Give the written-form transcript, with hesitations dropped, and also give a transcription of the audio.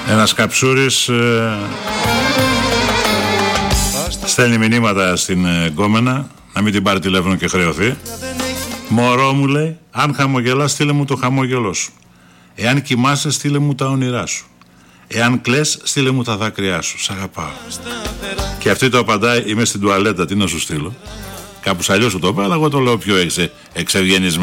Ένας καψούρης στέλνει μηνύματα στην γκόμενα να μην την πάρει τηλέφωνο και χρεωθεί. Μωρό μου, λέει, αν χαμογελάς στείλε μου το χαμόγελό σου. Εάν κοιμάσαι στείλε μου τα όνειρά σου. Εάν κλαις στείλε μου τα δάκρυά σου. Σ' αγαπάω. Και αυτή το απαντάει, είμαι στην τουαλέτα, τι να σου στείλω. Κάπως αλλιώς σου το είπα, αλλά εγώ το λέω πιο εξευγενισμένο.